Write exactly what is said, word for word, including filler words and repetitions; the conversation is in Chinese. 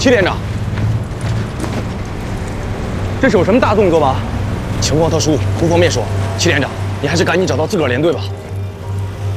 齐连长，这是有什么大动作吗？ 情况特殊，不方便说。齐连长，你还是赶紧找到自个儿连队吧。